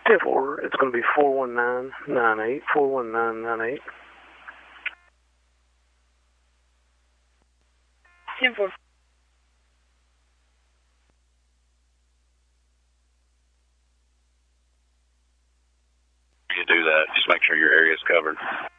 10 4, it's going to be 41998, 41998. 10 4. You do that. Just make sure your area is covered.